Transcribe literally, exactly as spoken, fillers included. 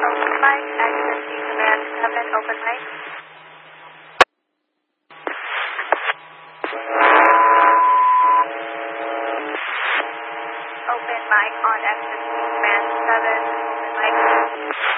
Open mic, access command seven, open mic. Open mic on access command seven, open mic.